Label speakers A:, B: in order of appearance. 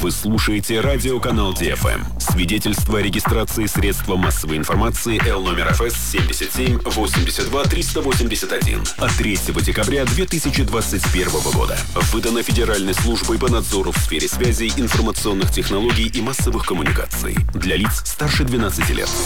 A: Вы слушаете радиоканал ДФМ. Свидетельство о регистрации средства массовой информации Л номер ФС 77 82 381 от 3 декабря 2021 года. Выдано Федеральной службой по надзору в сфере связи, информационных технологий и массовых коммуникаций. Для лиц старше 12 лет.